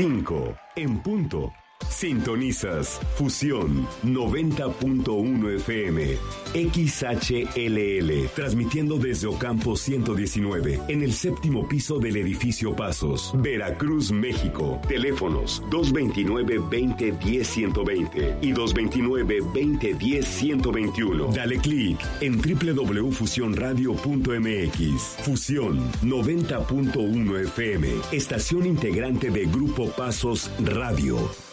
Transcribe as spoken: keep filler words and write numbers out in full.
cinco en punto. Sintonizas Fusión noventa punto uno F M, X H L L, transmitiendo desde Ocampo ciento diecinueve, en el séptimo piso del edificio Pasos, Veracruz, México. Teléfonos dos veintinueve, veinte, diez, ciento veinte y dos veintinueve, veinte, diez, ciento veintiuno. Dale clic en doble u doble u doble u punto fusión radio punto m x. Fusión noventa punto uno F M, estación integrante de Grupo Pasos Radio.